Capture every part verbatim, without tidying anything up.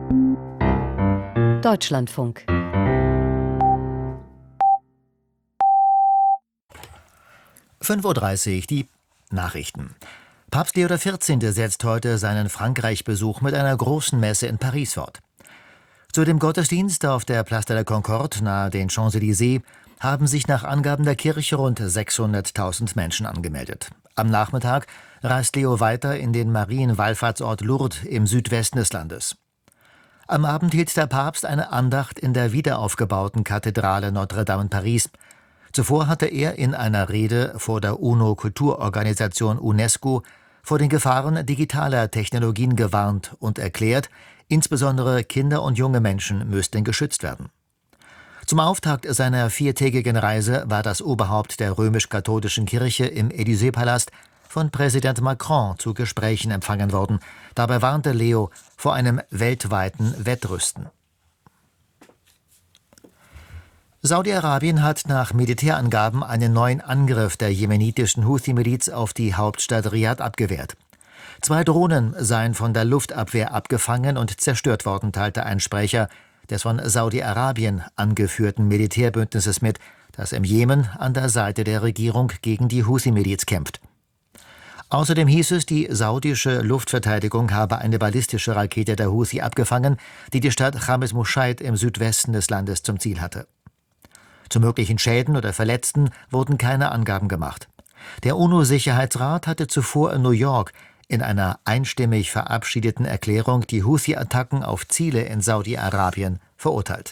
Deutschlandfunk. fünf Uhr dreißig, die Nachrichten. Papst Leo der vierzehnte setzt heute seinen Frankreich-Besuch mit einer großen Messe in Paris fort. Zu dem Gottesdienst auf der Place de la Concorde nahe den Champs-Élysées haben sich nach Angaben der Kirche rund sechshunderttausend Menschen angemeldet. Am Nachmittag reist Leo weiter in den Marienwallfahrtsort Lourdes im Südwesten des Landes. Am Abend hielt der Papst eine Andacht in der wiederaufgebauten Kathedrale Notre-Dame in Paris. Zuvor hatte er in einer Rede vor der UNO-Kulturorganisation UNESCO vor den Gefahren digitaler Technologien gewarnt und erklärt, insbesondere Kinder und junge Menschen müssten geschützt werden. Zum Auftakt seiner viertägigen Reise war das Oberhaupt der römisch-katholischen Kirche im Élysée-Palast von Präsident Macron zu Gesprächen empfangen worden. Dabei warnte Leo vor einem weltweiten Wettrüsten. Saudi-Arabien hat nach Militärangaben einen neuen Angriff der jemenitischen Houthi-Miliz auf die Hauptstadt Riad abgewehrt. Zwei Drohnen seien von der Luftabwehr abgefangen und zerstört worden, teilte ein Sprecher des von Saudi-Arabien angeführten Militärbündnisses mit, das im Jemen an der Seite der Regierung gegen die Houthi-Miliz kämpft. Außerdem hieß es, die saudische Luftverteidigung habe eine ballistische Rakete der Houthi abgefangen, die die Stadt Chamis Mushait im Südwesten des Landes zum Ziel hatte. Zu möglichen Schäden oder Verletzten wurden keine Angaben gemacht. Der UNO-Sicherheitsrat hatte zuvor in New York in einer einstimmig verabschiedeten Erklärung die Houthi-Attacken auf Ziele in Saudi-Arabien verurteilt.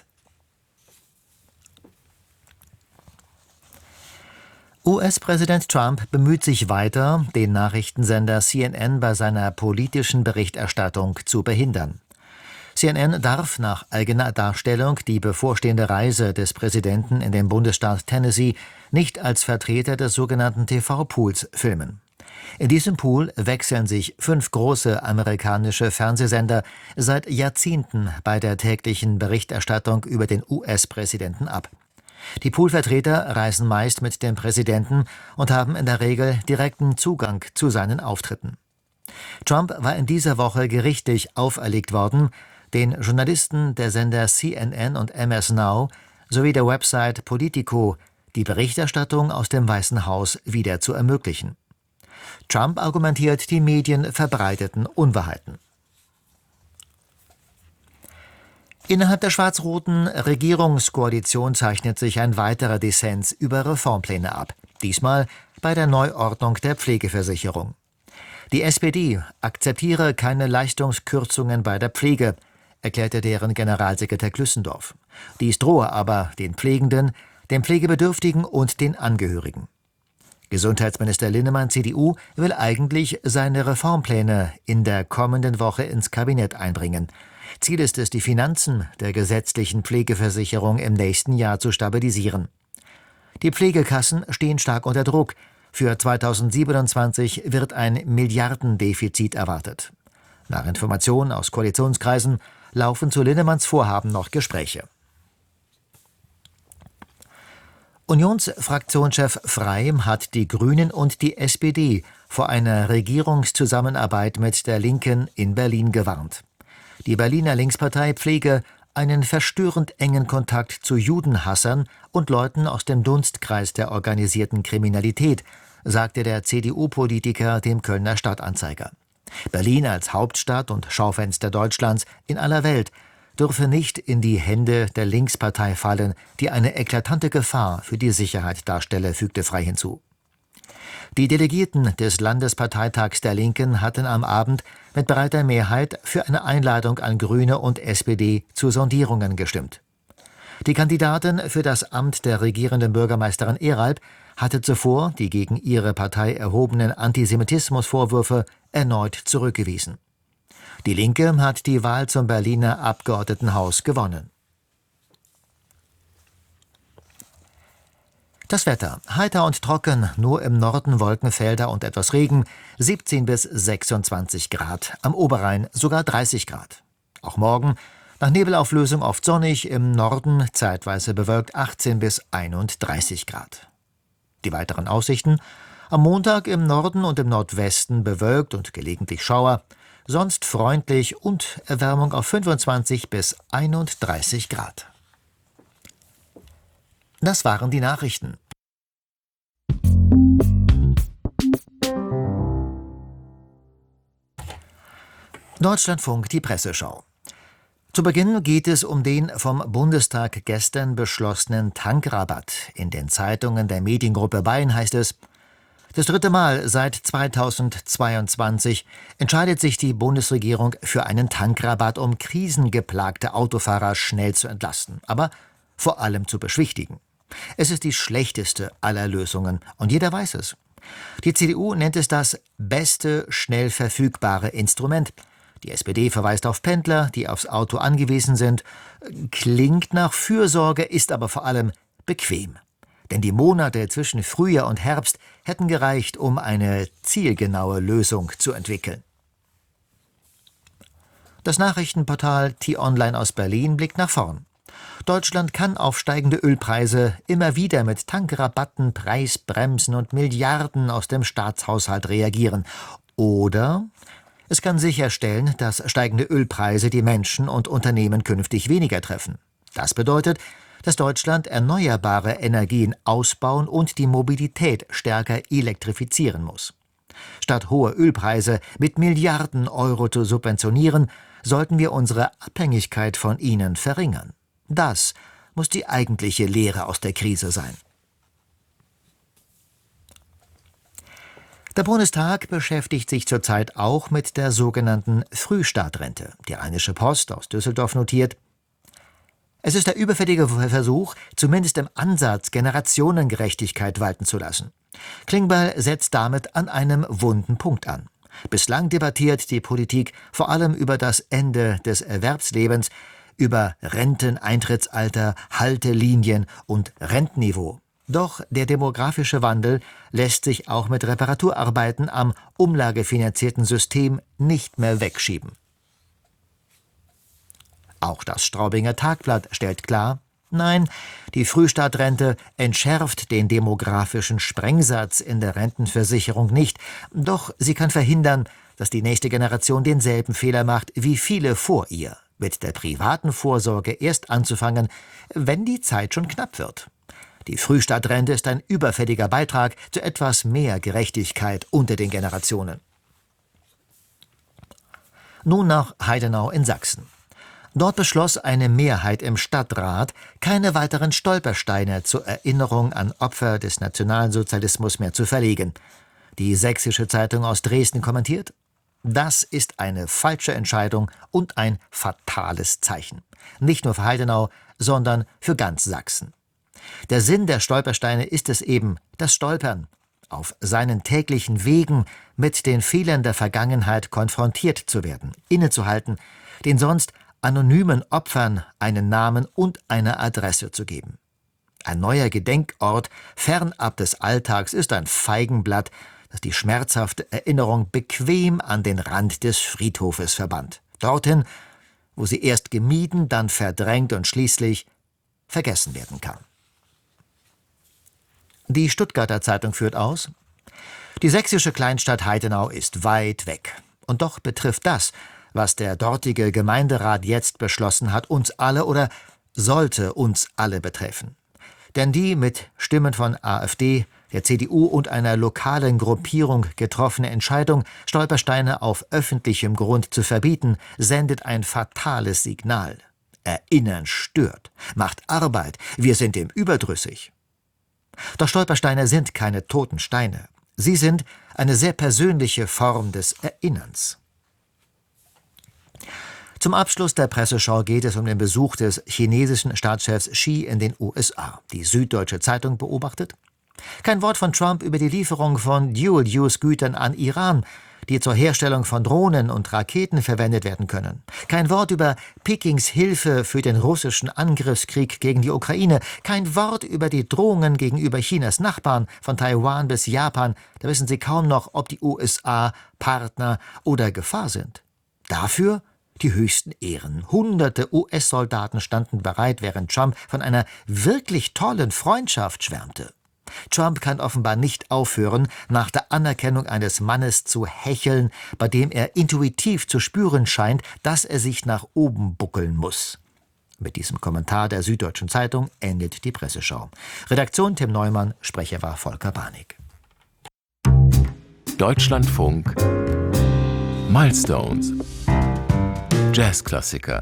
U S-Präsident Trump bemüht sich weiter, den Nachrichtensender C N N bei seiner politischen Berichterstattung zu behindern. C N N darf nach eigener Darstellung die bevorstehende Reise des Präsidenten in den Bundesstaat Tennessee nicht als Vertreter des sogenannten T V-Pools filmen. In diesem Pool wechseln sich fünf große amerikanische Fernsehsender seit Jahrzehnten bei der täglichen Berichterstattung über den U S-Präsidenten ab. Die Poolvertreter reisen meist mit dem Präsidenten und haben in der Regel direkten Zugang zu seinen Auftritten. Trump war in dieser Woche gerichtlich auferlegt worden, den Journalisten der Sender C N N und M S Now sowie der Website Politico die Berichterstattung aus dem Weißen Haus wieder zu ermöglichen. Trump argumentiert, die Medien verbreiteten Unwahrheiten. Innerhalb der schwarz-roten Regierungskoalition zeichnet sich ein weiterer Dissens über Reformpläne ab, diesmal bei der Neuordnung der Pflegeversicherung. Die S P D akzeptiere keine Leistungskürzungen bei der Pflege, erklärte deren Generalsekretär Klüssendorf. Dies drohe aber den Pflegenden, den Pflegebedürftigen und den Angehörigen. Gesundheitsminister Linnemann, C D U, will eigentlich seine Reformpläne in der kommenden Woche ins Kabinett einbringen. Ziel ist es, die Finanzen der gesetzlichen Pflegeversicherung im nächsten Jahr zu stabilisieren. Die Pflegekassen stehen stark unter Druck. Für zweitausendsiebenundzwanzig wird ein Milliardendefizit erwartet. Nach Informationen aus Koalitionskreisen laufen zu Linnemanns Vorhaben noch Gespräche. Unionsfraktionschef Frey hat die Grünen und die S P D vor einer Regierungszusammenarbeit mit der Linken in Berlin gewarnt. Die Berliner Linkspartei pflege einen verstörend engen Kontakt zu Judenhassern und Leuten aus dem Dunstkreis der organisierten Kriminalität, sagte der C D U-Politiker dem Kölner Stadtanzeiger. Berlin als Hauptstadt und Schaufenster Deutschlands in aller Welt dürfe nicht in die Hände der Linkspartei fallen, die eine eklatante Gefahr für die Sicherheit darstelle, fügte Frey hinzu. Die Delegierten des Landesparteitags der Linken hatten am Abend mit breiter Mehrheit für eine Einladung an Grüne und S P D zu Sondierungen gestimmt. Die Kandidatin für das Amt der regierenden Bürgermeisterin Eralb hatte zuvor die gegen ihre Partei erhobenen Antisemitismusvorwürfe erneut zurückgewiesen. Die Linke hat die Wahl zum Berliner Abgeordnetenhaus gewonnen. Das Wetter. Heiter und trocken, nur im Norden Wolkenfelder und etwas Regen, siebzehn bis sechsundzwanzig Grad, am Oberrhein sogar dreißig Grad. Auch morgen, nach Nebelauflösung oft sonnig, im Norden zeitweise bewölkt achtzehn bis einunddreißig Grad. Die weiteren Aussichten: am Montag im Norden und im Nordwesten bewölkt und gelegentlich Schauer, sonst freundlich und Erwärmung auf fünfundzwanzig bis einunddreißig Grad. Das waren die Nachrichten. Deutschlandfunk, die Presseschau. Zu Beginn geht es um den vom Bundestag gestern beschlossenen Tankrabatt. In den Zeitungen der Mediengruppe Bayern heißt es: Das dritte Mal seit zweitausendzweiundzwanzig entscheidet sich die Bundesregierung für einen Tankrabatt, um krisengeplagte Autofahrer schnell zu entlasten, aber vor allem zu beschwichtigen. Es ist die schlechteste aller Lösungen und jeder weiß es. Die C D U nennt es das beste, schnell verfügbare Instrument. Die S P D verweist auf Pendler, die aufs Auto angewiesen sind. Klingt nach Fürsorge, ist aber vor allem bequem. Denn die Monate zwischen Frühjahr und Herbst hätten gereicht, um eine zielgenaue Lösung zu entwickeln. Das Nachrichtenportal T-Online aus Berlin blickt nach vorn. Deutschland kann auf steigende Ölpreise immer wieder mit Tankrabatten, Preisbremsen und Milliarden aus dem Staatshaushalt reagieren. Oder es kann sicherstellen, dass steigende Ölpreise die Menschen und Unternehmen künftig weniger treffen. Das bedeutet, dass Deutschland erneuerbare Energien ausbauen und die Mobilität stärker elektrifizieren muss. Statt hohe Ölpreise mit Milliarden Euro zu subventionieren, sollten wir unsere Abhängigkeit von ihnen verringern. Das muss die eigentliche Lehre aus der Krise sein. Der Bundestag beschäftigt sich zurzeit auch mit der sogenannten Frühstartrente. Die Rheinische Post aus Düsseldorf notiert: Es ist der überfällige Versuch, zumindest im Ansatz Generationengerechtigkeit walten zu lassen. Klingbeil setzt damit an einem wunden Punkt an. Bislang debattiert die Politik vor allem über das Ende des Erwerbslebens, über Renteneintrittsalter, Haltelinien und Rentenniveau. Doch der demografische Wandel lässt sich auch mit Reparaturarbeiten am umlagefinanzierten System nicht mehr wegschieben. Auch das Straubinger Tagblatt stellt klar: Nein, die Frühstartrente entschärft den demografischen Sprengsatz in der Rentenversicherung nicht, doch sie kann verhindern, dass die nächste Generation denselben Fehler macht wie viele vor ihr, mit der privaten Vorsorge erst anzufangen, wenn die Zeit schon knapp wird. Die Frühstartrente ist ein überfälliger Beitrag zu etwas mehr Gerechtigkeit unter den Generationen. Nun nach Heidenau in Sachsen. Dort beschloss eine Mehrheit im Stadtrat, keine weiteren Stolpersteine zur Erinnerung an Opfer des Nationalsozialismus mehr zu verlegen. Die Sächsische Zeitung aus Dresden kommentiert: Das ist eine falsche Entscheidung und ein fatales Zeichen. Nicht nur für Heidenau, sondern für ganz Sachsen. Der Sinn der Stolpersteine ist es eben, das Stolpern, auf seinen täglichen Wegen mit den Fehlern der Vergangenheit konfrontiert zu werden, innezuhalten, den sonst anonymen Opfern einen Namen und eine Adresse zu geben. Ein neuer Gedenkort fernab des Alltags ist ein Feigenblatt, das die schmerzhafte Erinnerung bequem an den Rand des Friedhofes verbannt. Dorthin, wo sie erst gemieden, dann verdrängt und schließlich vergessen werden kann. Die Stuttgarter Zeitung führt aus: Die sächsische Kleinstadt Heidenau ist weit weg. Und doch betrifft das, was der dortige Gemeinderat jetzt beschlossen hat, uns alle oder sollte uns alle betreffen. Denn die mit Stimmen von AfD, der C D U und einer lokalen Gruppierung getroffene Entscheidung, Stolpersteine auf öffentlichem Grund zu verbieten, sendet ein fatales Signal. Erinnern stört, macht Arbeit, wir sind dem überdrüssig. Doch Stolpersteine sind keine toten Steine. Sie sind eine sehr persönliche Form des Erinnerns. Zum Abschluss der Presseschau geht es um den Besuch des chinesischen Staatschefs Xi in den U S A. Die Süddeutsche Zeitung beobachtet: Kein Wort von Trump über die Lieferung von Dual-Use-Gütern an Iran, die zur Herstellung von Drohnen und Raketen verwendet werden können. Kein Wort über Pekings Hilfe für den russischen Angriffskrieg gegen die Ukraine. Kein Wort über die Drohungen gegenüber Chinas Nachbarn, von Taiwan bis Japan. Da wissen sie kaum noch, ob die U S A Partner oder Gefahr sind. Dafür die höchsten Ehren. Hunderte U S-Soldaten standen bereit, während Trump von einer wirklich tollen Freundschaft schwärmte. Trump kann offenbar nicht aufhören, nach der Anerkennung eines Mannes zu hecheln, bei dem er intuitiv zu spüren scheint, dass er sich nach oben buckeln muss. Mit diesem Kommentar der Süddeutschen Zeitung endet die Presseschau. Redaktion Tim Neumann, Sprecher war Volker Barnig. Deutschlandfunk Milestones. Jazzklassiker.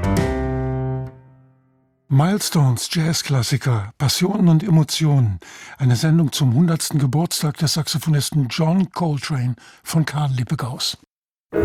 Milestones, Jazzklassiker, Passionen und Emotionen. Eine Sendung zum hundertsten Geburtstag des Saxophonisten John Coltrane von Karl Lippe Gauss.